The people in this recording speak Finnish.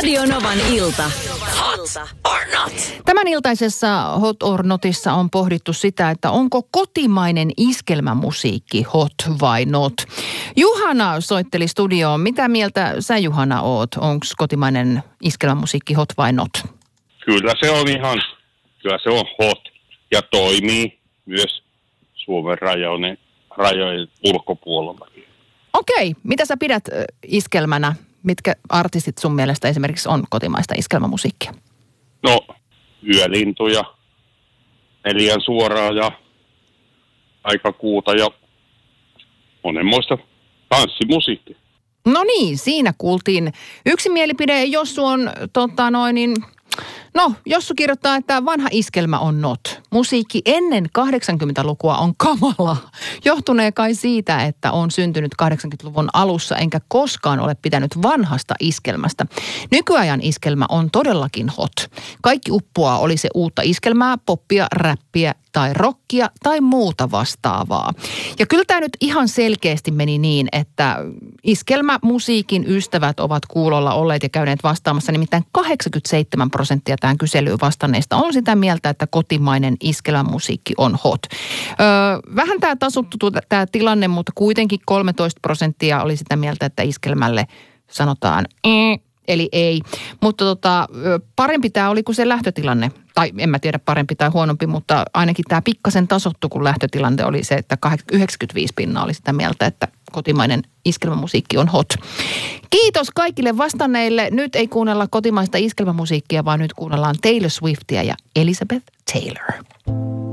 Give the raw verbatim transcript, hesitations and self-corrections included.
Radio Novan ilta. Hot or not? Tämän iltaisessa Hot or Notissa on pohdittu sitä, että onko kotimainen iskelmämusiikki hot vai not. Juhana soitteli studioon. Mitä mieltä sä, Juhana, oot? Onko kotimainen iskelmämusiikki hot vai not? Kyllä se on ihan, kyllä se on hot ja toimii myös Suomen rajojen, rajojen ulkopuolella. Okei, mitä sä pidät iskelmänä? Mitkä artistit sun mielestä esimerkiksi on kotimaista iskelmämusiikkia? No, Yölintuja, Neljän suoraa ja Aikakuuta ja monenmoista tanssimusiikkia. No niin, siinä kuultiin yksi mielipide. Jossu on, tota noin, niin, no, Jossu kirjoittaa, että vanha iskelmä on not. Musiikki ennen kahdeksankymmentälukua on kamala. Johtunee kai siitä, että on syntynyt kahdeksankymmentäluvun alussa, enkä koskaan ole pitänyt vanhasta iskelmästä. Nykyajan iskelmä on todellakin hot. Kaikki uppoaa, oli se uutta iskelmää, poppia, räppiä tai rockia tai muuta vastaavaa. Ja kyllä tämä nyt ihan selkeästi meni niin, että iskelmämusiikin ystävät ovat kuulolla olleet ja käyneet vastaamassa. Nimittäin kahdeksankymmentäseitsemän prosenttia tähän kyselyyn vastanneista on sitä mieltä, että kotimainen iskelmämusiikki on hot. Öö, vähän tämä tasuttu tämä tilanne, mutta kuitenkin kolmetoista prosenttia oli sitä mieltä, että iskelmälle sanotaan ee, eli ei. Mutta tota, parempi tämä oli kuin se lähtötilanne. Tai en mä tiedä parempi tai huonompi, mutta ainakin tämä pikkasen tasottu, kun lähtötilanne oli se, että yhdeksänkymmentäviisi pinnaa oli sitä mieltä, että kotimainen iskelmämusiikki on hot. Kiitos kaikille vastanneille. Nyt ei kuunnella kotimaista iskelmämusiikkia, vaan nyt kuunnellaan Taylor Swiftia ja Elizabeth Taylor.